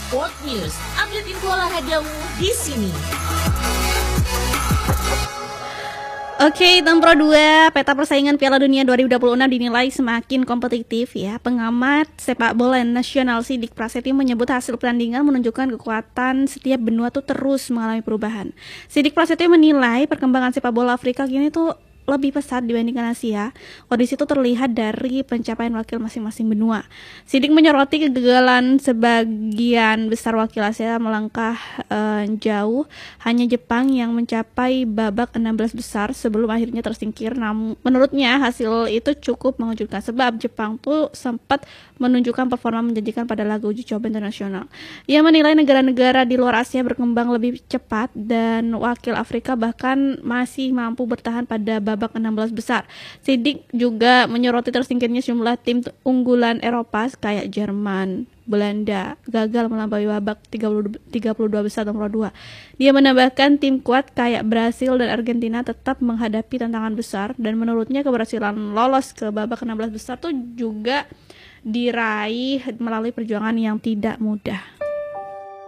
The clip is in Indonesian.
Sport News, update info olahragamu di sini. Oke, Pro 2, peta persaingan Piala Dunia 2026 dinilai semakin kompetitif ya. Pengamat sepak bola nasional Siddik Prasetyo menyebut hasil pertandingan menunjukkan kekuatan setiap benua tuh terus mengalami perubahan. Siddik Prasetyo menilai perkembangan sepak bola Afrika kini tuh lebih pesat dibandingkan Asia. Kondisi itu terlihat dari pencapaian wakil masing-masing benua. Siddik menyoroti kegagalan sebagian besar wakil Asia melangkah jauh. Hanya Jepang yang mencapai babak 16 besar sebelum akhirnya tersingkir. Namun menurutnya hasil itu cukup mengejutkan sebab Jepang tuh sempat menunjukkan performa menjanjikan pada laga uji coba internasional. Ia menilai negara-negara di luar Asia berkembang lebih cepat dan wakil Afrika bahkan masih mampu bertahan pada babak 16 besar. Siddik juga menyoroti tersingkirnya sejumlah tim unggulan Eropa kayak Jerman, Belanda gagal melampaui babak 32 besar nomor 2. Dia menambahkan tim kuat kayak Brasil dan Argentina tetap menghadapi tantangan besar dan menurutnya keberhasilan lolos ke babak 16 besar tuh juga diraih melalui perjuangan yang tidak mudah.